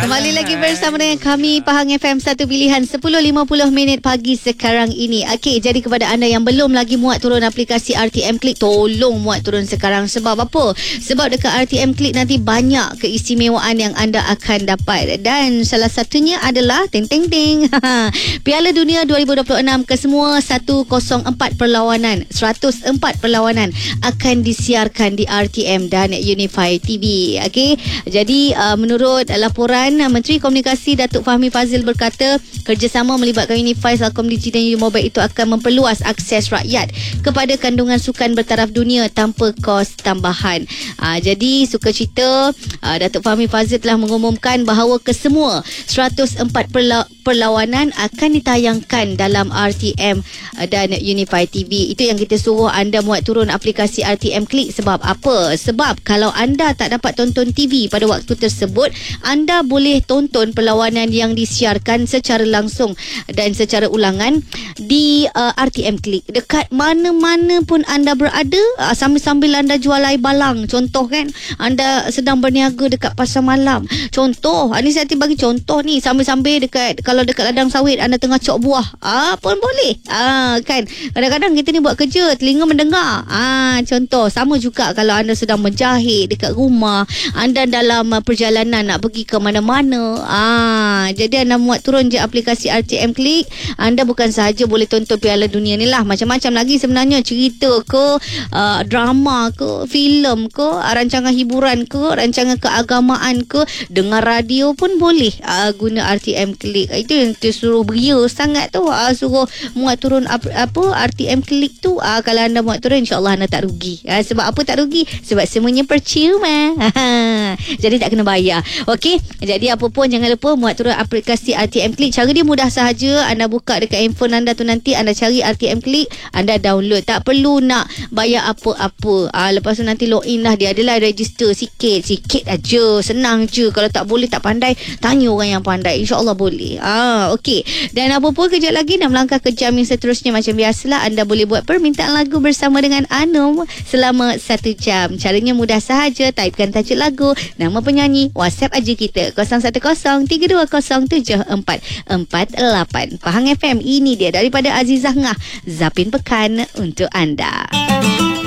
Kembali lagi bersama dengan kami Pahang FM, satu pilihan 10.50 pagi sekarang ini. Okey, jadi kepada anda yang belum lagi muat turun aplikasi RTM Klik, tolong muat turun sekarang. Sebab apa? Sebab dekat RTM Klik nanti banyak keistimewaan yang anda akan dapat. Dan salah satunya adalah Piala Dunia 2026 kesemua 104 perlawanan, 104 perlawanan akan disiarkan di RTM dan Unify TV. Okey, jadi menurut laporan Menteri Komunikasi Datuk Fahmi Fadzil berkata kerjasama melibatkan Unify, Celcom Digi dan U-Mobile itu akan memperluas akses rakyat kepada kandungan sukan bertaraf dunia tanpa kos tambahan. Jadi sukacita Datuk Fahmi Fadzil telah mengumumkan bahawa kesemua 104 perlawanan akan ditayangkan dalam RTM dan Unify TV. Itu yang kita suruh anda muat turun aplikasi RTM Klik. Sebab apa? Sebab kalau anda tak dapat tonton TV pada waktu tersebut, anda boleh tonton perlawanan yang disiarkan secara langsung dan secara ulangan di RTM Klik. Dekat mana-mana pun anda berada, sambil-sambil anda jual air balang, contoh kan, anda sedang berniaga dekat pasar malam, contoh, ni saya bagi contoh ni, sambil-sambil kalau dekat ladang sawit anda tengah cok buah, pun boleh. Kan, kadang-kadang kita ni buat kerja, telinga mendengar. Contoh, sama juga kalau anda sedang menjahit dekat rumah, anda dalam perjalanan nak pergi ke mana-mana. Jadi anda muat turun je aplikasi RTM Klik. Anda bukan sahaja boleh tonton Piala Dunia ni lah, macam-macam lagi sebenarnya, cerita ke, drama ke, filem ke, rancangan hiburan ke, rancangan keagamaan ke, dengar radio pun boleh guna RTM Klik. Itu yang kita suruh beria sangat tu, suruh muat turun RTM Klik tu. Kalau anda muat turun, insyaAllah anda tak rugi. Sebab apa tak rugi? Sebab semuanya percuma. Jadi tak kena bayar. Okey, jadi apa pun jangan lupa muat turun aplikasi RTM Klik. Cara dia mudah sahaja. Anda buka dekat handphone anda tu, nanti anda cari RTM Klik, anda download. Tak perlu nak bayar apa-apa. Lepas tu nanti login lah. Dia adalah register sikit aja, senang je. Kalau tak boleh, tak pandai, tanya orang yang pandai, InsyaAllah boleh. Okey, dan apa pun kejap lagi nak melangkah ke jam yang seterusnya. Macam biasalah, anda boleh buat permintaan lagu bersama dengan Anum selama 1 jam. Caranya mudah sahaja. Typekan tajuk lagu, nama penyanyi, WhatsApp aja kita 0113274448. Pahang FM, ini dia daripada Azizah Ngah, Zapin Pekan untuk anda.